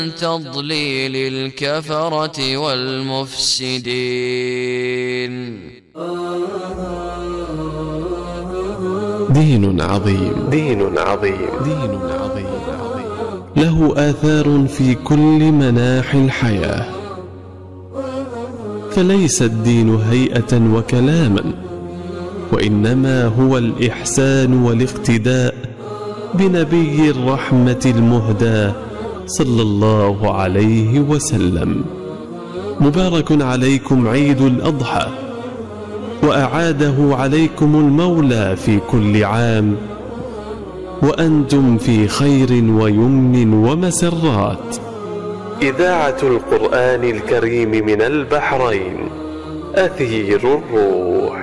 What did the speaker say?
تضليل الكفرة والمفسدين. دين عظيم، دين عظيم، دين عظيم، له آثار في كل مناحي الحياة، فليس الدين هيئة وكلاما، وإنما هو الإحسان والاقتداء بنبي الرحمة المهدى صلى الله عليه وسلم. مبارك عليكم عيد الأضحى، وأعاده عليكم المولى في كل عام، وأنتم في خير ويمن ومسرات. إذاعة القرآن الكريم من البحرين، أثير الروح.